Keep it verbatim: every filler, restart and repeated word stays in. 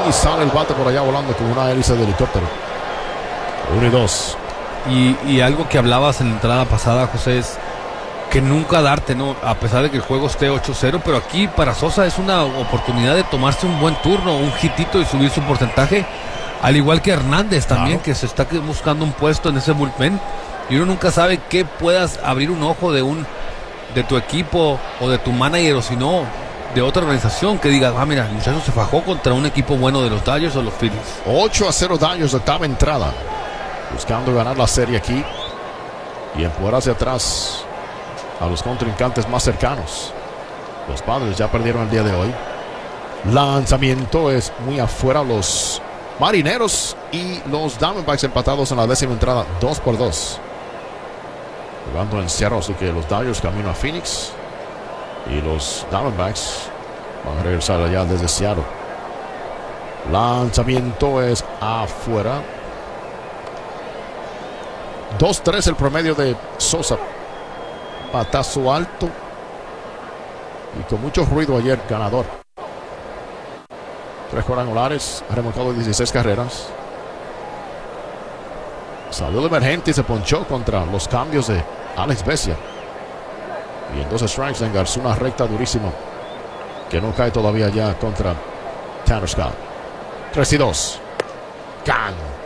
Y sale el bate por allá volando con una hélice de helicóptero. Uno y dos. Y, y algo que hablabas en la entrada pasada, José, es que nunca darte, ¿no? A pesar de que el juego esté ocho cero, pero aquí para Sosa es una oportunidad de tomarse un buen turno, un hitito y subir su porcentaje, al igual que Hernández también, claro, que se está buscando un puesto en ese bullpen, y uno nunca sabe qué puedas abrir un ojo de un de tu equipo o de tu manager, o si no, de otra organización que diga, ah, mira, el muchacho se fajó contra un equipo bueno de los Dodgers o los Phillies. ocho a cero Dodgers, octava entrada, buscando ganar la serie aquí y empujar hacia atrás a los contrincantes más cercanos. Los Padres ya perdieron el día de hoy. Lanzamiento es muy afuera. Los Marineros y los Diamondbacks empatados en la décima entrada, dos por dos. Jugando en Seattle, así que los Dodgers camino a Phoenix y los Diamondbacks van a regresar allá desde Seattle. Lanzamiento es afuera. dos tres el promedio de Sosa. Patazo alto y con mucho ruido ayer, ganador. Tres cuadrangulares, ha remolcado dieciséis carreras. Salió de emergente y se ponchó contra los cambios de Alex Vesia. Y en dos strikes engarzó una recta durísima que no cae todavía ya contra Tanner Scott. tres y dos. Can.